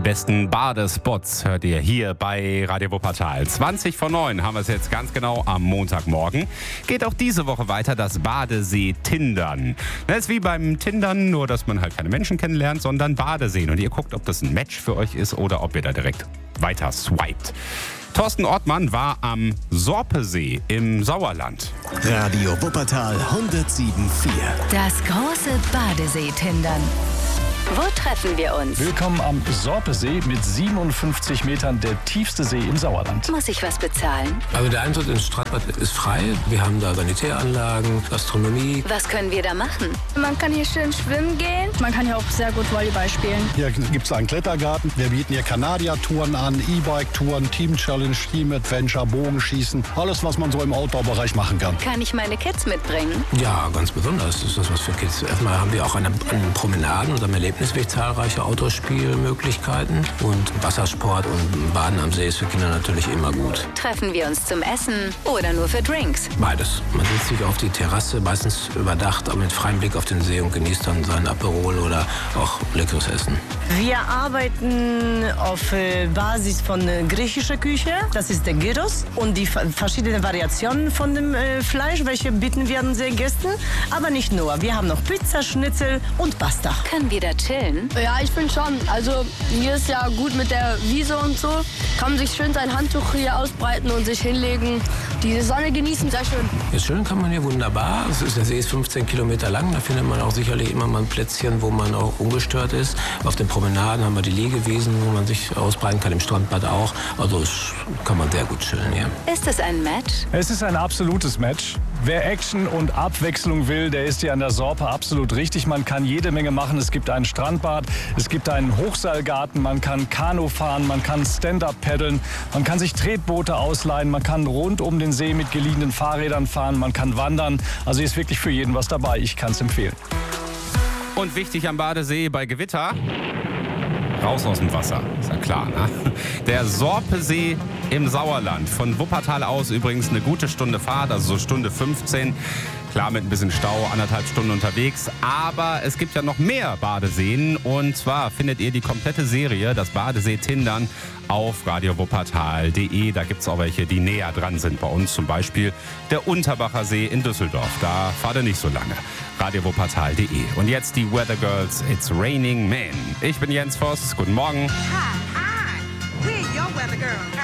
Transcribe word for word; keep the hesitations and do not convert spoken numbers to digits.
besten Badespots hört ihr hier bei Radio Wuppertal. zwanzig vor neun haben wir es jetzt ganz genau am Montagmorgen. Geht auch diese Woche weiter das Badesee-Tindern. Das ist wie beim Tindern, nur dass man halt keine Menschen kennenlernt, sondern Badeseen. Und ihr guckt, ob das ein Match für euch ist oder ob ihr da direkt weiter swiped. Thorsten Ortmann war am Sorpesee im Sauerland. Radio Wuppertal hundertsieben Komma vier. Das große Badesee-Tindern. Wo treffen wir uns? Willkommen am Sorpesee mit siebenundfünfzig Metern, der tiefste See im Sauerland. Muss ich was bezahlen? Also der Eintritt ins Strandbad ist frei. Wir haben da Sanitäranlagen, Gastronomie. Was können wir da machen? Man kann hier schön schwimmen gehen. Man kann hier auch sehr gut Volleyball spielen. Hier gibt es einen Klettergarten. Wir bieten hier Kanadier-Touren an, E-Bike-Touren, Team-Challenge, Team-Adventure, Bogenschießen. Alles, was man so im Outdoor-Bereich machen kann. Kann ich meine Kids mitbringen? Ja, ganz besonders ist das was für Kids. Erstmal haben wir auch an, an Promenaden und am Erlebnisweg zahlreiche Outdoor-Spielmöglichkeiten. Und Wassersport und Baden am See ist für Kinder natürlich immer gut. Treffen wir uns zum Essen oder nur für Drinks? Beides. Man setzt sich auf die Terrasse, meistens überdacht, aber mit freiem Blick auf den See und genießt dann sein Aperol oder auch leckeres Essen. Wir arbeiten auf äh, Basis von äh, griechischer Küche. Das ist der Gyros und die f- verschiedenen Variationen von dem äh, Fleisch, welche bieten wir unseren Gästen. Aber nicht nur. Wir haben noch Pizza, Schnitzel und Pasta. Können wir da chillen? Ja, ich finde schon. Also hier ist ja gut mit der Wiese und so. Kann man sich schön sein Handtuch hier ausbreiten und sich hinlegen. Die Sonne genießen, sehr schön. Ja, schön kann man hier wunderbar. Es ist, der See ist fünfzehn Kilometer lang. Da findet man auch sicherlich immer mal ein Plätzchen, wo man auch ungestört ist. Auf den Promenaden haben wir die Liegewiesen, wo man sich ausbreiten kann, im Strandbad auch. Also es kann man sehr gut chillen hier. Ist es ein Match? Es ist ein absolutes Match. Wer Action und Abwechslung will, der ist hier an der Sorpe absolut richtig. Man kann jede Menge machen. Es gibt ein Strandbad, es gibt einen Hochseilgarten, man kann Kanu fahren, man kann Stand-Up paddeln, man kann sich Tretboote ausleihen, man kann rund um den See mit geliehenen Fahrrädern fahren, man kann wandern. Also hier ist wirklich für jeden was dabei. Ich kann es empfehlen. Und wichtig am Badesee bei Gewitter: raus aus dem Wasser, ist ja klar, ne? Der Sorpesee im Sauerland. Von Wuppertal aus übrigens eine gute Stunde Fahrt, also so Stunde fünfzehn. Klar, mit ein bisschen Stau, anderthalb Stunden unterwegs. Aber es gibt ja noch mehr Badeseen. Und zwar findet ihr die komplette Serie, das Badesee-Tindern, auf radio wuppertal punkt de. Da gibt es auch welche, die näher dran sind bei uns. Zum Beispiel der Unterbacher See in Düsseldorf. Da fahrt ihr nicht so lange. radio wuppertal punkt de. Und jetzt die Weather Girls, It's Raining Men. Ich bin Jens Voss. Guten Morgen. Hi, hi. We're your weather girls.